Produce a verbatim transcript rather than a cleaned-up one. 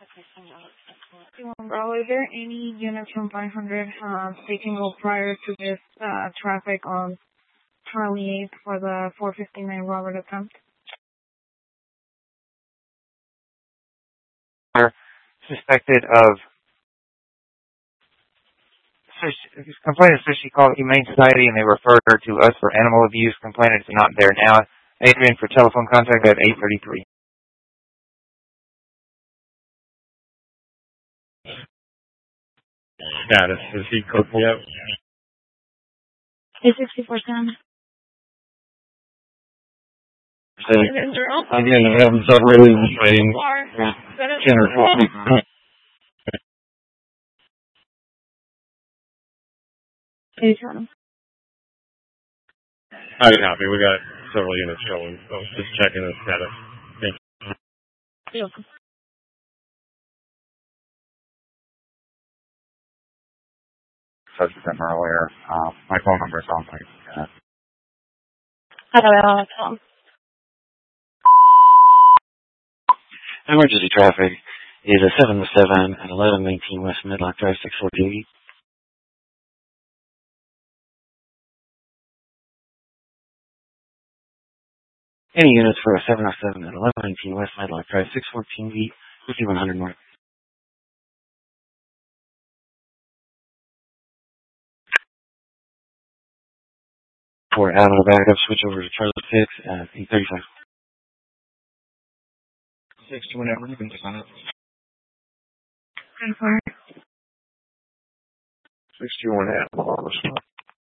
Bro, is there any units from five hundred um, taking over prior to this uh, traffic on Charlie eight for the four fifty-nine Robert attempt? Are suspected of complainant says she called Humane Society and they referred her to us for animal abuse. Complainant is not there now. Adrian for telephone contact at eight thirty-three. Status is he cooked yet? eight sixty-four ten. Again, I haven't done really waiting. Anytime. I copy. We got several units showing, so just checking the status. Thank you. Yeah. Such as them earlier. Uh, my phone number is on my. Uh, Hello, Tom. Emergency traffic is a seven oh seven and eleven nineteen West Medlock Drive, six forty-eight. Any units for a seven oh seven and eleven nineteen West Medlock Drive, six fourteen V, fifty-one hundred North. For out of the backup, switch over to Charlie six at eight thirty-five. six to whenever you can sign up. Confirm. sixty-one at